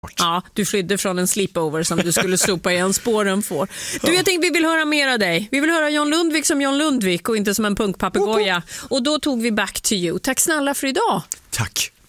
bort. Ja, du flydde från en sleepover som du skulle sopa igen spåren för. Du, jag tänkte vi vill höra mer av dig. Vi vill höra John Lundvik som John Lundvik och inte som en punkpapegoja. Och då tog vi Back to You. Tack snälla för idag. Tack.